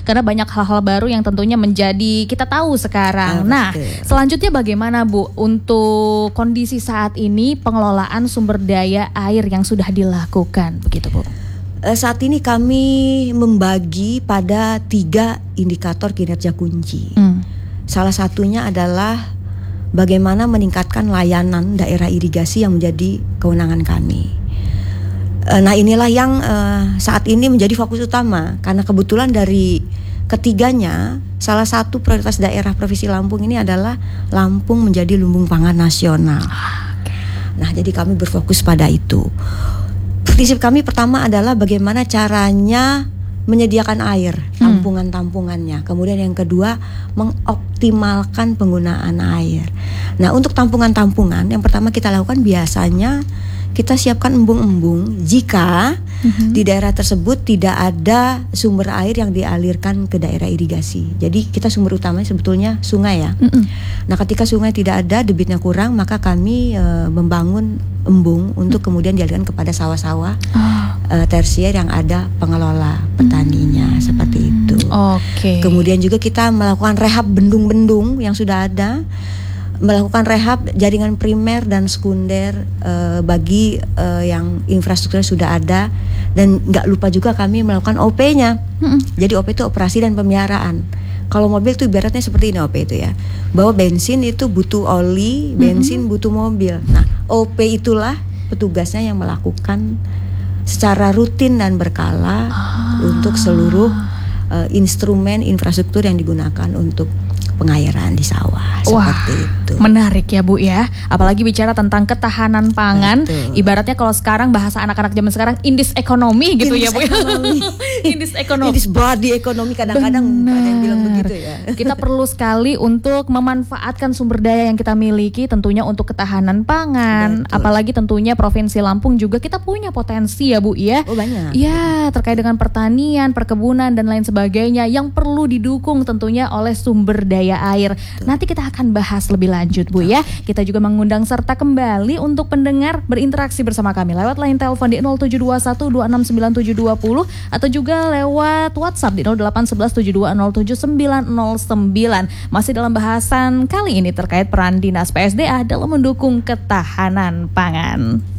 karena banyak hal-hal baru yang tentunya menjadi kita tahu sekarang. Nah, selanjutnya bagaimana Bu untuk kondisi saat ini pengelolaan sumber daya air yang sudah dilakukan begitu Bu? Saat ini kami membagi pada 3 indikator kinerja kunci. Salah satunya adalah bagaimana meningkatkan layanan daerah irigasi yang menjadi kewenangan kami. Nah inilah yang saat ini menjadi fokus utama, karena kebetulan dari ketiganya salah satu prioritas daerah Provinsi Lampung ini adalah Lampung menjadi lumbung pangan nasional. Nah jadi kami berfokus pada itu. Prinsip kami pertama adalah bagaimana caranya menyediakan air, tampungan-tampungannya. Kemudian yang kedua, mengoptimalkan penggunaan air. Nah, untuk tampungan-tampungan, yang pertama kita lakukan biasanya kita siapkan embung-embung jika di daerah tersebut tidak ada sumber air yang dialirkan ke daerah irigasi. Jadi kita sumber utamanya sebetulnya sungai ya. Nah, ketika sungai tidak ada, debitnya kurang, maka kami membangun embung untuk kemudian dialirkan kepada sawah-sawah tersier yang ada pengelola petaninya, seperti itu. Kemudian juga kita melakukan rehab bendung-bendung yang sudah ada, melakukan rehab jaringan primer dan sekunder bagi yang infrastruktur sudah ada, dan nggak lupa juga kami melakukan OP-nya. Jadi OP itu operasi dan pemeliharaan. Kalau mobil itu ibaratnya seperti ini OP itu ya, bahwa bensin itu butuh oli, bensin butuh mobil. Nah OP itulah petugasnya yang melakukan secara rutin dan berkala untuk seluruh instrumen infrastruktur yang digunakan untuk pengairan di sawah. Seperti itu. Menarik ya Bu ya. Apalagi bicara tentang ketahanan pangan. Ibaratnya kalau sekarang bahasa anak-anak zaman sekarang indis ekonomi gitu ya Bu. Indis ekonomi. Indis body ekonomi, kadang-kadang ada yang bilang begitu ya. Kita perlu sekali untuk memanfaatkan sumber daya yang kita miliki tentunya untuk ketahanan pangan. Apalagi tentunya Provinsi Lampung juga kita punya potensi ya Bu ya. Banyak. Ya, terkait dengan pertanian, perkebunan dan lain sebagainya yang perlu didukung tentunya oleh sumber daya air. Nanti kita akan bahas lebih lanjut Bu ya. Kita juga mengundang serta kembali untuk pendengar berinteraksi bersama kami lewat line telepon di 0721269720 atau juga lewat WhatsApp di 081172070909. Masih dalam bahasan kali ini terkait peran Dinas PSDA dalam mendukung ketahanan pangan.